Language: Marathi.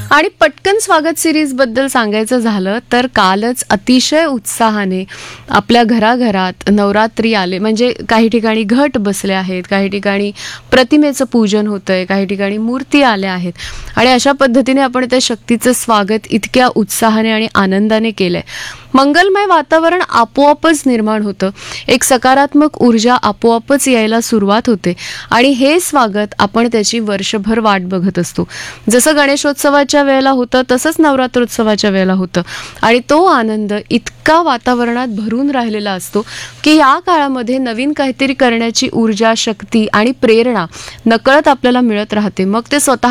आणि पटकन स्वागत सिरीज बद्दल सांगायचं झालं तर कालच अतिशय उत्साहाने आपल्या घराघरात नवरात्री आले. म्हणजे काही ठिकाणी घट बसले आहेत, काही ठिकाणी प्रतिमेचं पूजन होतंय, काही ठिकाणी मूर्ती आल्या आहेत आणि अशा पद्धतीने आपण त्या शक्तीचं स्वागत इतक्या उत्साहाने आणि आनंदाने केलंय. मंगलमय वातावरण आपोआपच निर्माण होतं, एक सकारात्मक ऊर्जा आपोआपच यायला सुरुवात होते आणि हे स्वागत आपण त्याची वर्षभर वाट बघत असतो. जसं गणेशोत्सवाच्या वेळेला होतं तसंच नवरात्रोत्सवाच्या वेळेला होतं आणि तो आनंद इतका वातावरणात भरून राहिलेला असतो की या काळामध्ये नवीन काहीतरी करण्याची ऊर्जा, शक्ती आणि प्रेरणा नकळत आपल्याला मिळत राहते. मग ते स्वतः